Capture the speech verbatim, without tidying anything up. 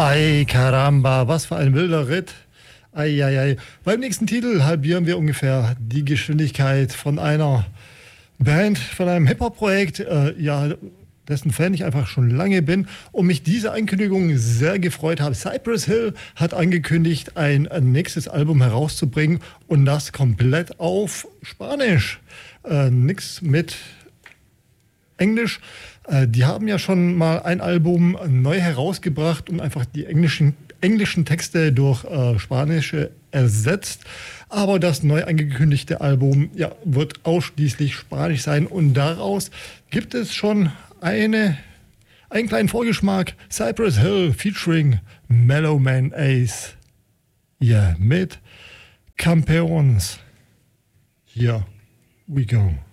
Ay caramba, was für ein wilder Ritt. Ei, ei, ei. Beim nächsten Titel halbieren wir ungefähr die Geschwindigkeit von einer Band, von einem Hip-Hop-Projekt, äh, ja, dessen Fan ich einfach schon lange bin und mich diese Ankündigung sehr gefreut habe. Cypress Hill hat angekündigt, ein nächstes Album herauszubringen und das komplett auf Spanisch. Äh, nix mit Englisch. Äh, die haben ja schon mal ein Album neu herausgebracht und einfach die englischen, englischen Texte durch äh, spanische ersetzt. Aber das neu angekündigte Album ja, wird ausschließlich spanisch sein und daraus gibt es schon eine, einen kleinen Vorgeschmack. Cypress Hill featuring Mellow Man Ace. Ja, mit Campeons. Here we go.